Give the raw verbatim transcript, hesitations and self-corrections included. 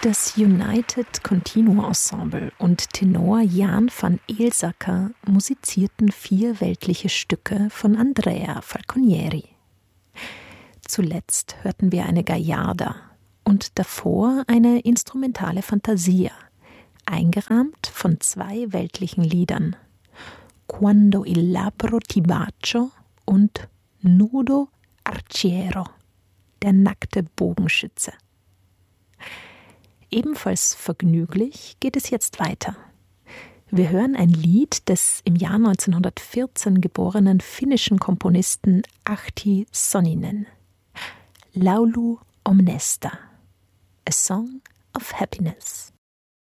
Das United Continuo Ensemble und Tenor Jan van Eelsacker musizierten vier weltliche Stücke von Andrea Falconieri. Zuletzt hörten wir eine Gagliarda und davor eine instrumentale Fantasia, eingerahmt von zwei weltlichen Liedern: Quando il labbro ti bacio und Nudo arciero, der nackte Bogenschütze. Ebenfalls vergnüglich geht es jetzt weiter. Wir hören ein Lied des im Jahr neunzehnhundertvierzehn geborenen finnischen Komponisten Ahti Sonninen. Laulu Omnesta, A Song of Happiness.